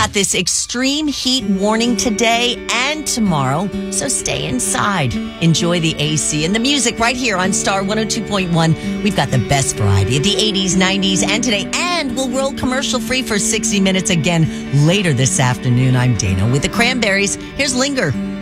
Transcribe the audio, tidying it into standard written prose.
got this extreme heat warning today and tomorrow, so stay inside. Enjoy the AC and the music right here on Star 102.1. We've got the best variety of the 80s, 90s, and today, and we'll roll commercial-free for 60 minutes again later this afternoon. I'm Dana with the Cranberries. Here's Linger.